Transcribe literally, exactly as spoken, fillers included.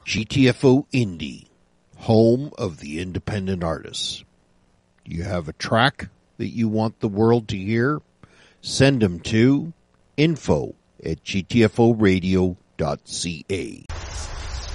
G T F O Indie, home of the independent artists. You have a track that you want the world to hear? Send them to info at g t f o radio dot c a.